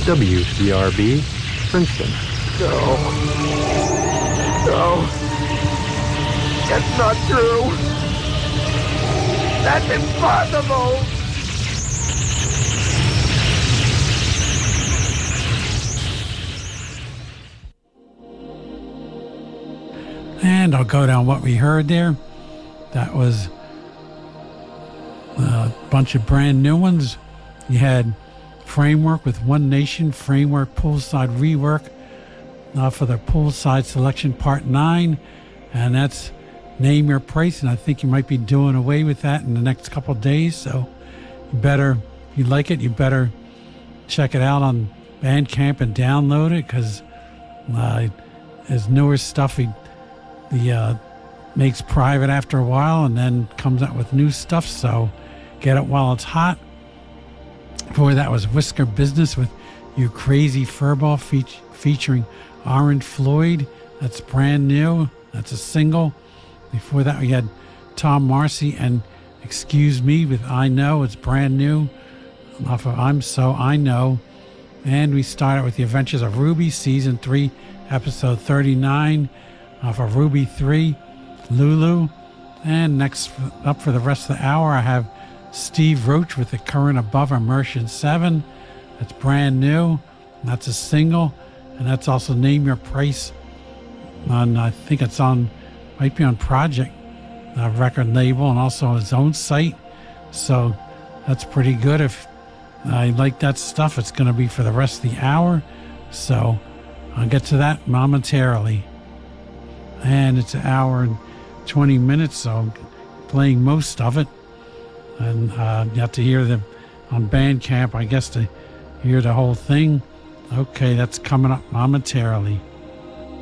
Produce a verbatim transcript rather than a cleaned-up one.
W C R B, Princeton. No. No. That's not true. That's impossible. And I'll go down what we heard there. That was a bunch of brand new ones. You had Framework with One Nation, Framework Poolside Rework uh, for the Poolside Selection Part nine. And that's Name Your Price. And I think you might be doing away with that in the next couple of days. So you better, if you like it, you better check it out on Bandcamp and download it, because uh, there's newer stuff he, he uh, makes private after a while and then comes out with new stuff. So get it while it's hot. Before that was Whisker Business with You Crazy Furball fe- featuring Orange Floyd. That's brand new. That's a single. Before that we had Tom Marcy and Excuse Me with I Know. It's brand new off of I'm So I Know. And we started with The Adventures of Ruby, Season three, Episode thirty-nine, off of Ruby three, Lulu. And next up for the rest of the hour, I have Steve Roach with The Current Above, Immersion seven. That's brand new. That's a single. And that's also Name Your Price. On, I think it's on, might be on Project uh, record label, and also on his own site. So that's pretty good. If I like that stuff, it's going to be for the rest of the hour. So I'll get to that momentarily. And it's an hour and twenty minutes, so I'm playing most of it. And uh, you have to hear them on Bandcamp, I guess, to hear the whole thing. Okay, that's coming up momentarily.